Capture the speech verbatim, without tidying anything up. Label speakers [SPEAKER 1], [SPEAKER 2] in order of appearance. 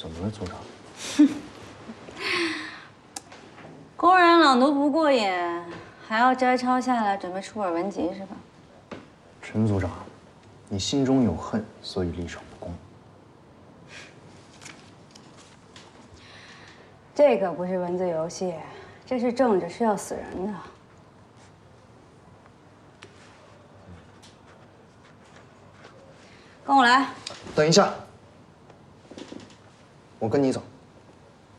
[SPEAKER 1] 怎么了，组长？
[SPEAKER 2] 公然朗读不过瘾，还要摘抄下来，准备出本文集是吧？
[SPEAKER 1] 陈组长，你心中有恨，所以立场不公。
[SPEAKER 2] 这个不是文字游戏，这是政治，是要死人的。跟我来。
[SPEAKER 1] 等一下，我跟你走。